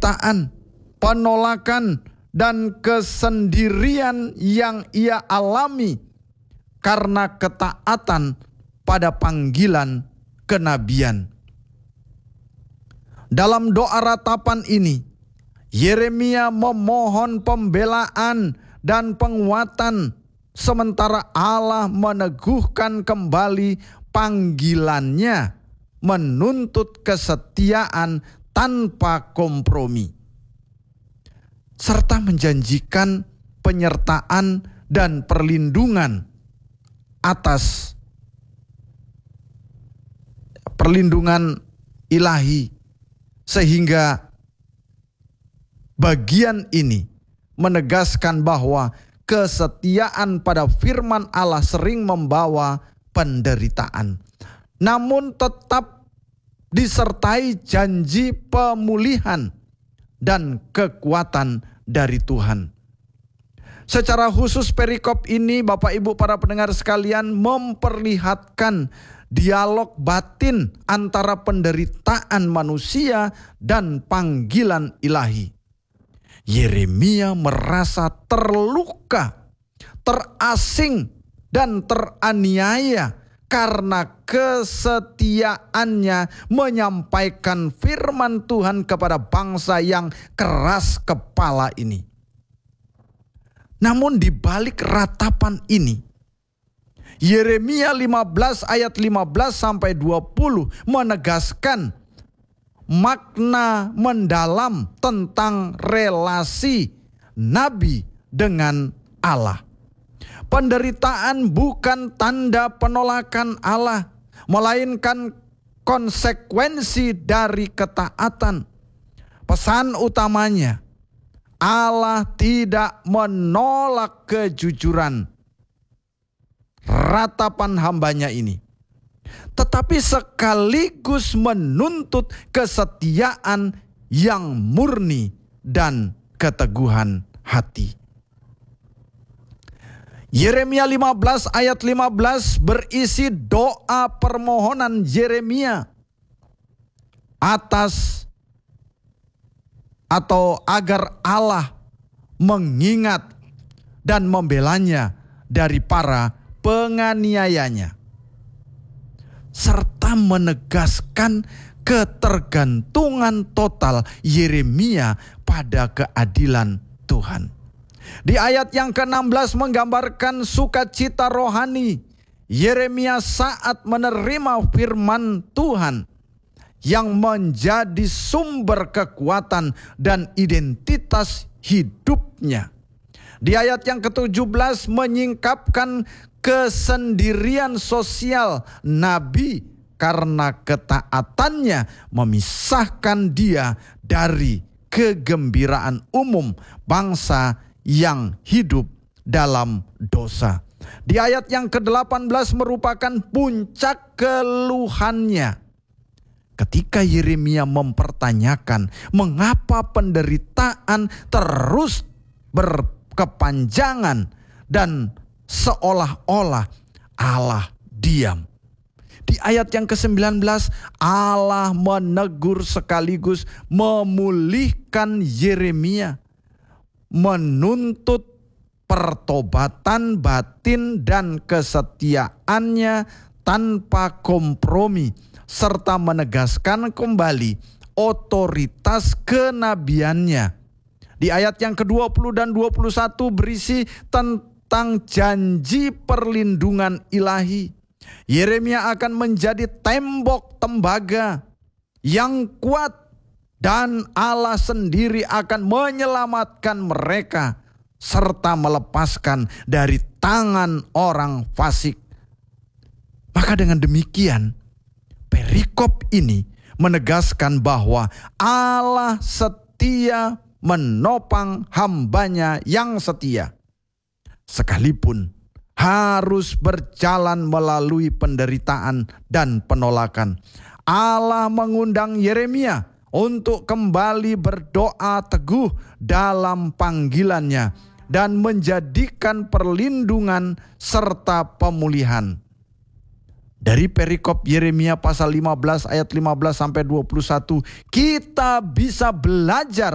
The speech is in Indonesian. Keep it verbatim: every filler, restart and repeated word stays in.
penderitaan, penolakan, dan kesendirian yang ia alami karena ketaatan pada panggilan kenabian. Dalam doa ratapan ini, Yeremia memohon pembelaan dan penguatan, sementara Allah meneguhkan kembali panggilannya menuntut kesetiaan tanpa kompromi, serta menjanjikan penyertaan dan perlindungan atas perlindungan ilahi, sehingga bagian ini menegaskan bahwa kesetiaan pada firman Allah sering membawa penderitaan, namun tetap disertai janji pemulihan dan kekuatan dari Tuhan. Secara khusus perikop ini, Bapak Ibu para pendengar sekalian, memperlihatkan dialog batin antara penderitaan manusia dan panggilan ilahi. Yeremia merasa terluka, terasing, dan teraniaya karena kesetiaannya menyampaikan firman Tuhan kepada bangsa yang keras kepala ini. Namun di balik ratapan ini, Yeremia lima belas ayat lima belas sampai dua puluh menegaskan makna mendalam tentang relasi nabi dengan Allah. Penderitaan bukan tanda penolakan Allah, melainkan konsekuensi dari ketaatan. Pesan utamanya, Allah tidak menolak kejujuran ratapan hambanya ini, tetapi sekaligus menuntut kesetiaan yang murni dan keteguhan hati. Yeremia lima belas ayat lima belas berisi doa permohonan Yeremia atas atau agar Allah mengingat dan membelanya dari para penganiayanya, serta menegaskan ketergantungan total Yeremia pada keadilan Tuhan. Di ayat yang ke enam belas menggambarkan sukacita rohani Yeremia saat menerima firman Tuhan yang menjadi sumber kekuatan dan identitas hidupnya. Di ayat yang ke tujuh belas menyingkapkan kesendirian sosial nabi karena ketaatannya memisahkan dia dari kegembiraan umum bangsa yang hidup dalam dosa. Di ayat yang ke delapan belas merupakan puncak keluhannya ketika Yeremia mempertanyakan mengapa penderitaan terus berkepanjangan dan seolah-olah Allah diam. Di ayat yang ke sembilan belas Allah menegur sekaligus memulihkan Yeremia, menuntut pertobatan batin dan kesetiaannya tanpa kompromi, serta menegaskan kembali otoritas kenabiannya. Di ayat yang ke dua puluh dan dua puluh satu berisi tentang janji perlindungan ilahi. Yeremia akan menjadi tembok tembaga yang kuat, dan Allah sendiri akan menyelamatkan mereka serta melepaskan dari tangan orang fasik. Maka dengan demikian, perikop ini menegaskan bahwa Allah setia menopang hambanya yang setia, sekalipun harus berjalan melalui penderitaan dan penolakan. Allah mengundang Yeremia untuk kembali berdoa teguh dalam panggilannya dan menjadikan perlindungan serta pemulihan. Dari perikop Yeremia pasal lima belas ayat lima belas sampai dua puluh satu, kita bisa belajar